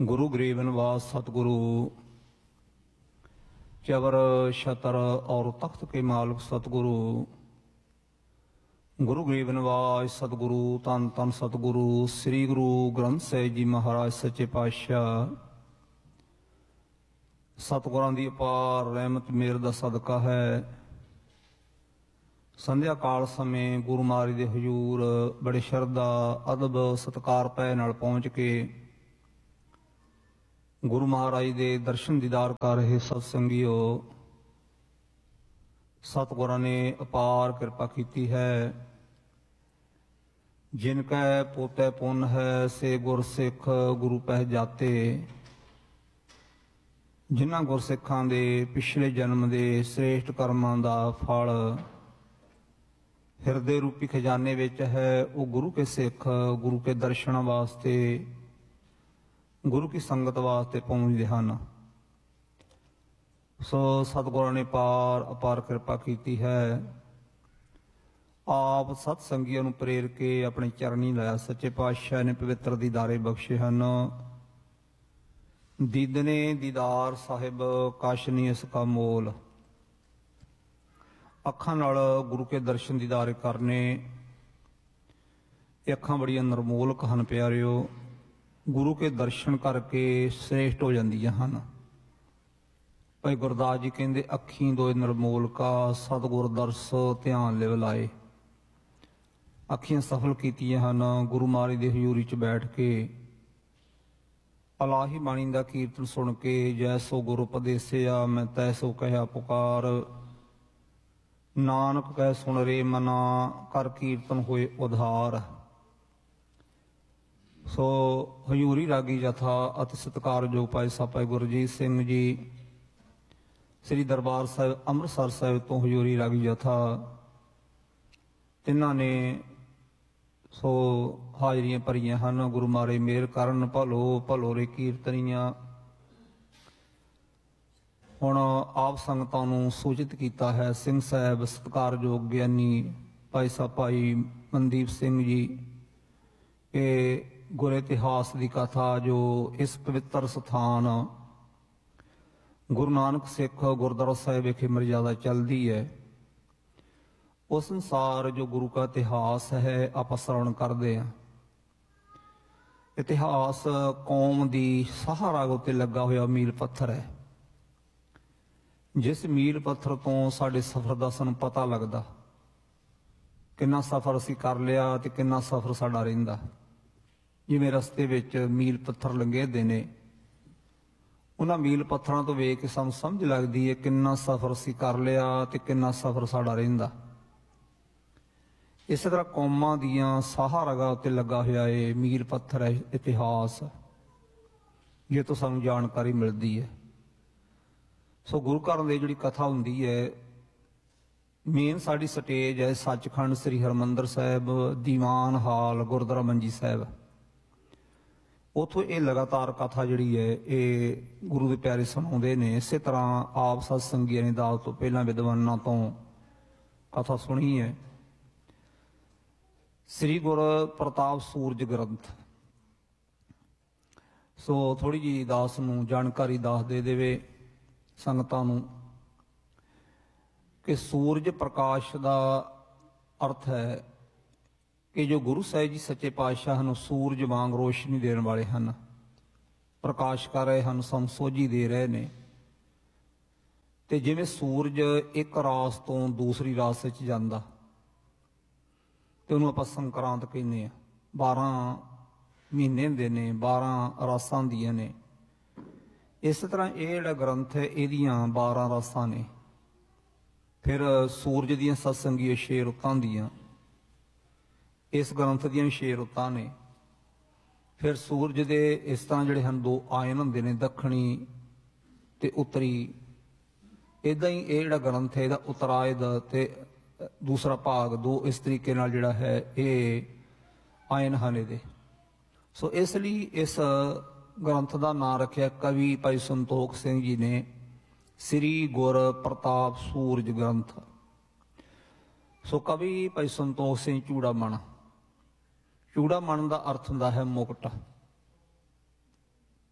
गुरु गरीब निवास सतगुरु चवर छतर और तख्त के मालिक सतगुरु गुरु गरीब निवास सतगुरु तन तन सतगुरु श्री गुरु ग्रंथ साहिब जी महाराज सच्चे पातशाह सतगुरां दी अपार रहमत मेर दा सदका है। संध्या काल समय गुरु महाराज दे हजूर बड़े शरधा अदब सत्कार पै नाल पहुंच के गुरु महाराज दे दर्शन दीदार कर रहे सत्संगियो, सतगुरां ने अपार कृपा की है। जिनकै पोतै पुन है से गुर सिख गुरु पह जाते। जिन्हां गुरसिखां दे पिछले जन्म दे श्रेष्ठ कर्मां दा फल हिरदे रूपी खजाने विच है, वो गुरु के सिख गुरु के दर्शन वास्ते गुरु की संगत वास्ते पहुंचते हैं। सो सतगुरां ने पार अपार कृपा की है। आप सत्संगियों नूं प्रेर के अपने चरणी लाया सच्चे पातशाह ने पवित्र दीदारे बख्शे हैं। दीदने दीदार साहिब कश नहीं इसका मोल। अखां नाल गुरु के दर्शन दीदारे करने अखां बड़ियां नरमोलक हन प्यारिओ। गुरु के दर्शन करके श्रेष्ठ हो जांदियां हन। भाई गुरदास जी कहंदे अखीं दोए नरमोलका सतगुर दर्श ध्यान लिव लाए। अखियां सफल कीतियां हन गुरु महाराज दे हजूरी च बैठ के अलाही बाणी दा कीर्तन सुन के। जैसो गुरु उपदेसिया मैं तैसो कहा पुकार, नानक कह सुन रे मना कर कीर्तन होए उधार। सो हजूरी रागी जथा अति सत्कारयोग भाई साहब भाई गुरजीत सिंह जी श्री दरबार साहिब अमृतसर साहिब तो हजूरी रागी जथा तिन्हां ने सो हाजरियां भरियां हैं। गुरु महाराज मेहर करन भलो भलो रे कीर्तनियां। हुण आप संगतां नूं सूचित कीता है सिंह साहब सत्कारयोग ज्ञानी भाई साहब भाई मनदीप सिंह जी के गुर इतिहास की कथा जो इस पवित्र स्थान गुरु नानक सिख गुरुद्वारा साहिब विखे मर्यादा चलती है। उस अनुसार जो गुरु का इतिहास है आप श्रवण करते हैं। इतिहास कौम की सहारा उत्ते लगा हुआ मील पत्थर है। जिस मील पत्थर तो साडे सफर का सानूं पता लगता कितना सफर असीं कर लिया ते कितना सफर साडा रहिंदा। जिवें रस्ते विच मील पत्थर लंघेदे ने उन्हां मील पत्थरां तो वेख के सानूं समझ लगदी है कितना सफर असीं कर लिया ते कितना सफर साडा रहिंदा। इस तरह कौमां दीयां सहारा उत्ते लगा होया है मील पत्थर है इतिहास, ये तो सानूं जानकारी मिलती है। सो गुरु घर की जिहड़ी कथा हुंदी है मेन साडी स्टेज है सचखंड श्री हरमंदर साहिब दीवान हाल गुरुद्वारा मंजी साहिब। उतों ये लगातार कथा जिहड़ी है ये गुरु के प्यारे सुणाउंदे ने। इस तरह आप सत्संगियां ने दाल तो पहलां विद्वानां तो कथा सुनी है। श्री गुरु प्रताप सूरज ग्रंथ। सो थोड़ी जी दास नूं जानकारी दास दे देवे संगतां नूं कि सूरज प्रकाश का अर्थ है कि जो गुरु साहिब जी सच्चे पातशाह हैं सूरज वांग रोशनी देने वाले हैं, प्रकाश कर रहे हैं, सानूं सोझी दे रहे ने। ते जिवें सूरज एक रास तो दूसरी रास विच जांदा ते उहनूं आपां संक्रांत कहने। 12 महीने हुंदे ने, 12 रासां हुंदियां ने। इस तरह ये जिहड़ा ग्रंथ है इहदियां 12 रासां ने। फिर सूरज दियां सत्संगी 6 रुत्तां हुंदियां, इस ग्रंथ दियां 6 रुत्तां ने। फिर सूरज दे इस तरह जिहड़े हैं 2 आयन हुंदे ने, दक्षिणी ते उत्तरी। इदां ही ये जिहड़ा ग्रंथ है इहदा उत्तरायद ते दूसरा भाग 2 इस तरीके नाल जिहड़ा है ये आयन हैं इहदे। सो इसलिए इस ग्रंथ का नाम रखिया कवि भाई संतोख सिंह जी ने श्री गुर प्रताप सूरज ग्रंथ। सो कवि भाई संतोख सिंह चूड़ामण। चूड़ामण का अर्थ हुंदा है मुकुट।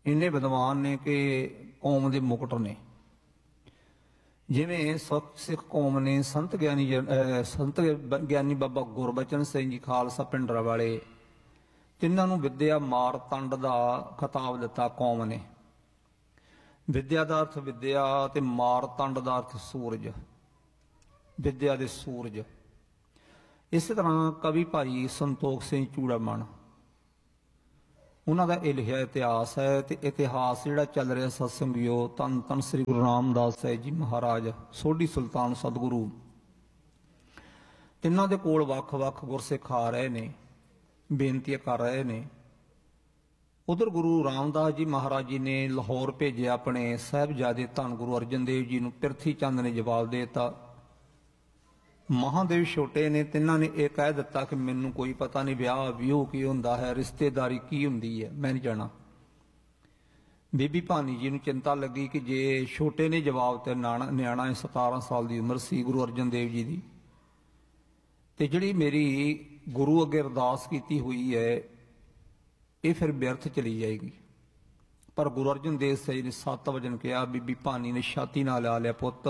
ਇੰਨੇ ਵਿਦਵਾਨ ਨੇ ਕਿ ਕੌਮ ਦੇ ਮੁਕਟ ਨੇ। ਜਿਵੇਂ ਸਿੱਖ ਕੌਮ ਨੇ ਸੰਤ ਗਿਆਨੀ ਬਾਬਾ ਗੁਰਬਚਨ ਸਿੰਘ ਜੀ ਖਾਲਸਾ ਪਿੰਡਰਾ ਵਾਲੇ, ਤਿੰਨਾਂ ਨੂੰ ਵਿੱਦਿਆ ਮਾਰਤੰਡ ਦਾ ਖਿਤਾਬ ਦਿੱਤਾ ਕੌਮ ਨੇ। ਵਿੱਦਿਆ ਦਾ ਅਰਥ ਵਿੱਦਿਆ ਤੇ ਮਾਰਤੰਡ ਦਾ ਅਰਥ ਸੂਰਜ, ਵਿੱਦਿਆ ਦੇ ਸੂਰਜ। ਇਸੇ ਤਰ੍ਹਾਂ ਕਵੀ ਭਾਈ ਸੰਤੋਖ ਸਿੰਘ ਚੂੜਾਮਣ, ਉਹਨਾਂ ਦਾ ਇਹ ਲਿਖਿਆ ਇਤਿਹਾਸ ਹੈ। ਤੇ ਇਤਿਹਾਸ ਜਿਹੜਾ ਚੱਲ ਰਿਹਾ ਸਤਸੰਗਿਓ, ਧੰਨ ਧੰਨ ਸ੍ਰੀ ਗੁਰੂ ਰਾਮਦਾਸ ਸਾਹਿਬ ਜੀ ਮਹਾਰਾਜ ਸੋਢੀ ਸੁਲਤਾਨ ਸਤਿਗੁਰੂ, ਤਿੰਨਾਂ ਦੇ ਕੋਲ ਵੱਖ-ਵੱਖ ਗੁਰਸਿੱਖ ਆ ਰਹੇ ਨੇ, ਬੇਨਤੀਆਂ ਕਰ ਰਹੇ ਨੇ। ਉਧਰ ਗੁਰੂ ਰਾਮਦਾਸ ਜੀ ਮਹਾਰਾਜ ਜੀ ਨੇ ਲਾਹੌਰ ਭੇਜਿਆ ਆਪਣੇ ਸਾਹਿਬਜ਼ਾਦੇ ਧੰਨ ਗੁਰੂ ਅਰਜਨ ਦੇਵ ਜੀ ਨੂੰ। ਪਿਰਥੀ ਚੰਦ ਨੇ ਜਵਾਬ ਦੇ ਦਿੱਤਾ। ਮਹਾਦੇਵ ਛੋਟੇ ਨੇ, ਤਿੰਨਾਂ ਨੇ ਇਹ ਕਹਿ ਦਿੱਤਾ ਕਿ ਮੈਨੂੰ ਕੋਈ ਪਤਾ ਨਹੀਂ, ਵਿਆਹ ਵਿਊਹ ਕੀ ਹੁੰਦਾ ਹੈ, ਰਿਸ਼ਤੇਦਾਰੀ ਕੀ ਹੁੰਦੀ ਹੈ, ਮੈਂ ਨਹੀਂ ਜਾਣਾ। ਬੀਬੀ ਭਾਨੀ ਜੀ ਨੂੰ ਚਿੰਤਾ ਲੱਗੀ ਕਿ ਜੇ ਛੋਟੇ ਨੇ ਜਵਾਬ ਤੇ ਨਿਆਣਾ 17 ਸਾਲ ਦੀ ਉਮਰ ਸੀ ਗੁਰੂ ਅਰਜਨ ਦੇਵ ਜੀ ਦੀ, ਤੇ ਜਿਹੜੀ ਮੇਰੀ ਗੁਰੂ ਅੱਗੇ ਅਰਦਾਸ ਕੀਤੀ ਹੋਈ ਹੈ ਇਹ ਫਿਰ ਵਿਅਰਥ ਚਲੀ ਜਾਏਗੀ। ਪਰ ਗੁਰੂ ਅਰਜਨ ਦੇਵ ਸਾਹਿਬ ਨੇ 7 ਵਜਨ ਕਿਹਾ। ਬੀਬੀ ਭਾਨੀ ਨੇ ਛਾਤੀ ਨਾਲ ਲਾ ਲਿਆ, ਪੁੱਤ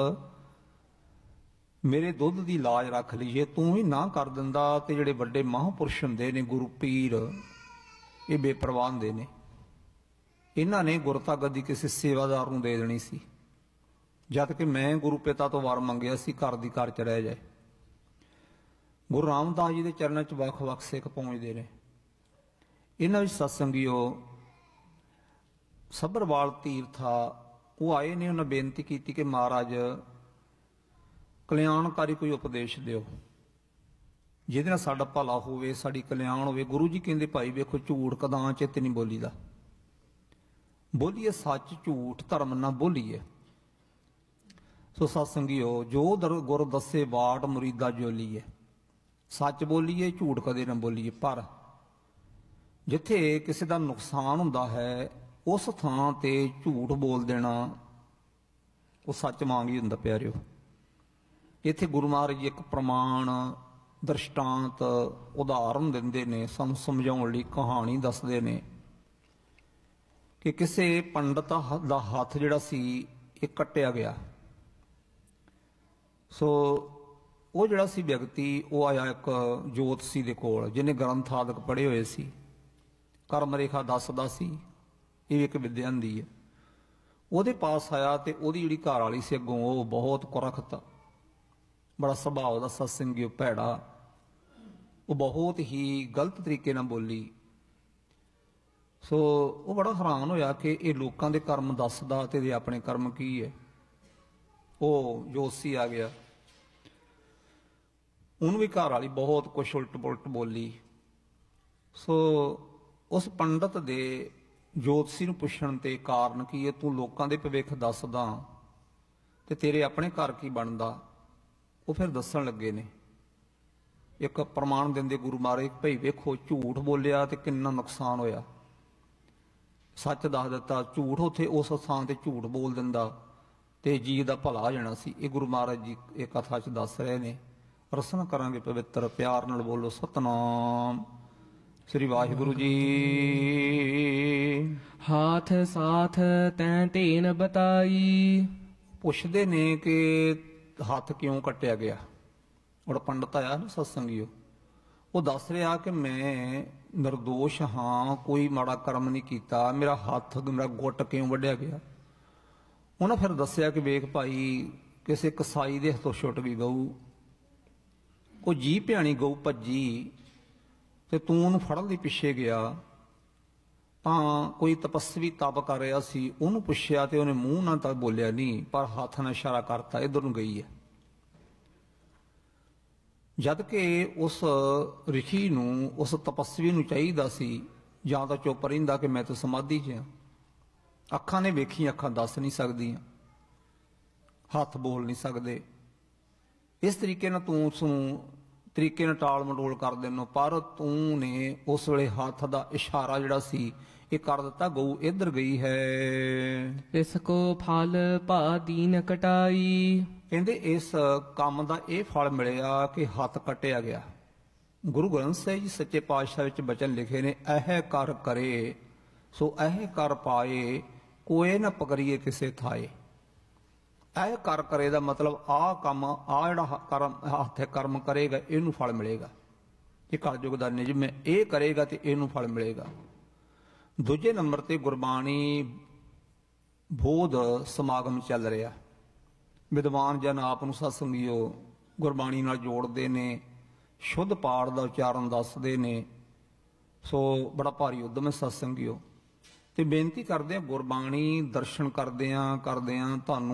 ਮੇਰੇ ਦੁੱਧ ਦੀ ਲਾਜ ਰੱਖ ਲਈ, ਜੇ ਤੂੰ ਹੀ ਨਾ ਕਰ ਦਿੰਦਾ ਤੇ ਜਿਹੜੇ ਵੱਡੇ ਮਹਾਂਪੁਰਸ਼ ਹੁੰਦੇ ਨੇ ਗੁਰੂ ਪੀਰ, ਇਹ ਬੇਪਰਵਾਹ ਹੁੰਦੇ ਨੇ, ਇਹਨਾਂ ਨੇ ਗੁਰਤਾ ਗੱਦੀ ਕਿਸੇ ਸੇਵਾਦਾਰ ਨੂੰ ਦੇ ਦੇਣੀ ਸੀ, ਜਦ ਕਿ ਮੈਂ ਗੁਰੂ ਪਿਤਾ ਤੋਂ ਵਰ ਮੰਗਿਆ ਸੀ ਘਰ ਦੀ ਘਰ ਚ ਰਹਿ ਜਾਏ। ਗੁਰੂ ਰਾਮਦਾਸ ਜੀ ਦੇ ਚਰਨਾਂ ਚ ਵੱਖ-ਵੱਖ ਸਿੱਖ ਪਹੁੰਚਦੇ ਨੇ। ਇਹਨਾਂ ਵਿੱਚ ਸਤਸੰਗੀਓ ਸੱਭਰਵਾਲ ਤੀਰਥਾ ਉਹ ਆਏ ਨੇ, ਉਹਨਾਂ ਬੇਨਤੀ ਕੀਤੀ ਕਿ ਮਹਾਰਾਜ ਕਲਿਆਣਕਾਰੀ ਕੋਈ ਉਪਦੇਸ਼ ਦਿਓ ਜਿਹਦੇ ਨਾਲ ਸਾਡਾ ਭਲਾ ਹੋਵੇ, ਸਾਡੀ ਕਲਿਆਣ ਹੋਵੇ। ਗੁਰੂ ਜੀ ਕਹਿੰਦੇ ਭਾਈ ਵੇਖੋ, ਝੂਠ ਕਦਾਂ ਚਿੱਤ ਨਹੀਂ ਬੋਲੀਦਾ, ਬੋਲੀਏ ਸੱਚ, ਝੂਠ ਧਰਮ ਨਾ ਬੋਲੀਏ। ਸੋ ਸਤਸੰਗੀਓ ਜੋ ਗੁਰ ਦੱਸੇ ਬਾਟ ਮੁਰੀਦਾ ਜੋਲੀਏ, ਸੱਚ ਬੋਲੀਏ, ਝੂਠ ਕਦੇ ਨਾ ਬੋਲੀਏ। ਪਰ ਜਿੱਥੇ ਕਿਸੇ ਦਾ ਨੁਕਸਾਨ ਹੁੰਦਾ ਹੈ ਉਸ ਥਾਂ ਤੇ ਝੂਠ ਬੋਲ ਦੇਣਾ ਉਹ ਸੱਚ ਵਾਂਗ ਹੀ ਹੁੰਦਾ ਪਿਆਰਿਓ। ਇੱਥੇ ਗੁਰੂ ਮਹਾਰਾਜ ਜੀ ਇੱਕ ਪ੍ਰਮਾਣ, ਦ੍ਰਿਸ਼ਟਾਂਤ, ਉਦਾਹਰਨ ਦਿੰਦੇ ਨੇ, ਸਾਨੂੰ ਸਮਝਾਉਣ ਲਈ ਕਹਾਣੀ ਦੱਸਦੇ ਨੇ ਕਿ ਕਿਸੇ ਪੰਡਤ ਦਾ ਹੱਥ ਜਿਹੜਾ ਸੀ ਇਹ ਕੱਟਿਆ ਗਿਆ। ਸੋ ਉਹ ਜਿਹੜਾ ਸੀ ਵਿਅਕਤੀ, ਉਹ ਆਇਆ ਇੱਕ ਜੋਤਸ਼ੀ ਦੇ ਕੋਲ ਜਿਹਨੇ ਗ੍ਰੰਥ ਆਦਿਕ ਪੜ੍ਹੇ ਹੋਏ ਸੀ, ਕਰਮ ਰੇਖਾ ਦੱਸਦਾ ਸੀ, ਇਹ ਇੱਕ ਵਿਦਿਆ ਹੁੰਦੀ ਹੈ। ਉਹਦੇ ਪਾਸ ਆਇਆ ਤੇ ਉਹਦੀ ਜਿਹੜੀ ਘਰ ਵਾਲੀ ਸੀ ਅੱਗੋਂ ਉਹ ਬਹੁਤ ਕੁਰਖਤ, ਬੜਾ ਸੁਭਾਅ ਦਾ ਸਤਸੰਗੀ, ਭੈੜਾ, ਉਹ ਬਹੁਤ ਹੀ ਗਲਤ ਤਰੀਕੇ ਨਾਲ ਬੋਲੀ। ਸੋ ਉਹ ਬੜਾ ਹੈਰਾਨ ਹੋਇਆ ਕਿ ਇਹ ਲੋਕਾਂ ਦੇ ਕਰਮ ਦੱਸਦਾ ਤੇ ਇਹਦੇ ਆਪਣੇ ਕਰਮ ਕੀ ਹੈ। ਉਹ ਜੋਤਸ਼ੀ ਆ ਗਿਆ, ਉਹਨੂੰ ਵੀ ਘਰ ਵਾਲੀ ਬਹੁਤ ਕੁਛ ਉਲਟ ਪੁਲਟ ਬੋਲੀ। ਸੋ ਉਸ ਪੰਡਤ ਦੇ ਜੋਤਸ਼ੀ ਨੂੰ ਪੁੱਛਣ ਤੇ ਕਾਰਨ ਕੀ ਹੈ, ਤੂੰ ਲੋਕਾਂ ਦੇ ਭਵਿੱਖ ਦੱਸਦਾ ਤੇ ਤੇਰੇ ਆਪਣੇ ਘਰ ਕੀ ਬਣਦਾ। ਉਹ ਫਿਰ ਦੱਸਣ ਲੱਗੇ ਨੇ, ਇੱਕ ਪ੍ਰਮਾਣ ਦਿੰਦੇ ਗੁਰੂ ਮਹਾਰਾਜ, ਭਈ ਵੇਖੋ ਝੂਠ ਬੋਲਿਆ ਤੇ ਕਿੰਨਾ ਨੁਕਸਾਨ ਹੋਇਆ, ਸੱਚ ਦੱਸ ਦਿੱਤਾ। ਝੂਠ ਉੱਥੇ ਉਸ ਥਾਂ ਤੇ ਝੂਠ ਬੋਲ ਦਿੰਦਾ ਤੇ ਜੀ ਦਾ ਭਲਾ ਹੋ ਜਾਣਾ ਸੀ। ਇਹ ਗੁਰੂ ਮਹਾਰਾਜ ਜੀ ਇਹ ਕਥਾ 'ਚ ਦੱਸ ਰਹੇ ਨੇ। ਰਸਨਾ ਕਰਾਂਗੇ ਪਵਿੱਤਰ, ਪਿਆਰ ਨਾਲ ਬੋਲੋ ਸਤਨਾਮ ਸ੍ਰੀ ਵਾਹਿਗੁਰੂ ਜੀ। ਹਾਥ ਸਾਥ ਤੈਂ ਧੇਨ ਬਤਾਈ। ਪੁੱਛਦੇ ਨੇ ਕਿ ਹੱਥ ਕਿਉਂ ਕੱਟਿਆ ਗਿਆ। ਉਹ ਪੰਡਤ ਆਇਆ ਨਾ ਸਤਸੰਗੀਓ, ਉਹ ਦੱਸ ਰਿਹਾ ਕਿ ਮੈਂ ਨਿਰਦੋਸ਼ ਹਾਂ, ਕੋਈ ਮਾੜਾ ਕਰਮ ਨਹੀਂ ਕੀਤਾ, ਮੇਰਾ ਹੱਥ, ਮੇਰਾ ਗੁੱਟ ਕਿਉਂ ਵੱਢਿਆ ਗਿਆ। ਉਹਨਾਂ ਫਿਰ ਦੱਸਿਆ ਕਿ ਵੇਖ ਭਾਈ, ਕਿਸੇ ਕਸਾਈ ਦੇ ਹੱਥੋਂ ਛੁੱਟ ਗਈ ਗਊ, ਉਹ ਜੀ ਭਿਆਣੀ ਗਊ ਭੱਜੀ ਤੇ ਤੂੰ ਉਹਨੂੰ ਫੜਨ ਲਈ ਪਿੱਛੇ ਗਿਆ ਤਾਂ ਕੋਈ ਤਪਸਵੀ ਤਪ ਕਰ ਰਿਹਾ ਸੀ, ਉਹਨੂੰ ਪੁੱਛਿਆ ਤੇ ਉਹਨੇ ਮੂੰਹ ਨਾਲ ਤਾਂ ਬੋਲਿਆ ਨਹੀਂ, ਪਰ ਹੱਥ ਨਾਲ ਇਸ਼ਾਰਾ ਕਰਤਾ ਇੱਧਰ ਨੂੰ ਗਈ ਹੈ। ਜਦ ਕਿ ਉਸ ਰਿਸ਼ੀ ਨੂੰ, ਉਸ ਤਪਸਵੀ ਨੂੰ ਚਾਹੀਦਾ ਸੀ ਜਾਂ ਤਾਂ ਚੁੱਪ ਰਹਿੰਦਾ ਕਿ ਮੈਂ ਤਾਂ ਸਮਾਧੀ 'ਚ ਹਾਂ, ਅੱਖਾਂ ਨੇ ਵੇਖੀ, ਅੱਖਾਂ ਦੱਸ ਨਹੀਂ ਸਕਦੀਆਂ, ਹੱਥ ਬੋਲ ਨਹੀਂ ਸਕਦੇ। ਇਸ ਤਰੀਕੇ ਨਾਲ ਤੂੰ ਉਸਨੂੰ ਤਰੀਕੇ ਨਾਲ ਟਾਲ ਮਟੋਲ ਕਰ ਦੇਨੋ, ਪਰ ਤੂੰ ਨੇ ਉਸ ਵੇਲੇ ਹੱਥ ਦਾ ਇਸ਼ਾਰਾ ਜਿਹੜਾ ਸੀ ਇਹ ਕਰ ਦਿੱਤਾ, ਗਊ ਇੱਧਰ ਗਈ ਹੈ। ਇਸ ਕੋ ਫਲ ਭਾ ਦੀਨ ਕਟਾਈ। ਕਹਿੰਦੇ ਇਸ ਕੰਮ ਦਾ ਇਹ ਫਲ ਮਿਲਿਆ ਕਿ ਹੱਥ ਕੱਟਿਆ ਗਿਆ। ਗੁਰੂ ਗ੍ਰੰਥ ਸਾਹਿਬ ਜੀ ਸੱਚੇ ਪਾਤਸ਼ਾਹ ਵਿੱਚ ਬਚਨ ਲਿਖੇ ਨੇ, ਇਹ ਕਰ ਕਰੇ ਸੋ ਇਹ ਕਰ ਪਾਏ ਕੋਏ ਨਾ ਪਕੜੀਏ ਕਿਸੇ ਥਾਏ। ਇਹ ਕਰ ਕਰੇ ਦਾ ਮਤਲਬ ਆਹ ਕੰਮ, ਆਹ ਜਿਹੜਾ ਕਰਮ ਹੱਥੇ ਕਰਮ ਕਰੇਗਾ ਇਹਨੂੰ ਫਲ ਮਿਲੇਗਾ। ਇਹ ਕਲਯੁਗ ਦਾ ਨਿਯਮ ਹੈ, ਇਹ ਕਰੇਗਾ ਤੇ ਇਹਨੂੰ ਫਲ ਮਿਲੇਗਾ। ਦੂਜੇ ਨੰਬਰ ਤੇ ਗੁਰਬਾਣੀ ਬੋਧ ਸਮਾਗਮ ਚੱਲ ਰਿਹਾ। ਵਿਦਵਾਨ ਜਨ ਆਪ ਨੂੰ ਸਤਸੰਗੀਓ ਗੁਰਬਾਣੀ ਨਾਲ ਜੋੜਦੇ ਨੇ, ਸ਼ੁੱਧ ਪਾਠ ਦਾ ਉਚਾਰਨ ਦੱਸਦੇ ਨੇ। ਸੋ ਬੜਾ ਭਾਰੀ ਉਦਮ ਹੈ ਸਤਸੰਗੀਓ। ਤੇ ਬੇਨਤੀ ਕਰਦੇ ਆ, ਗੁਰਬਾਣੀ ਦਰਸ਼ਨ ਕਰਦਿਆਂ ਤੁਹਾਨੂੰ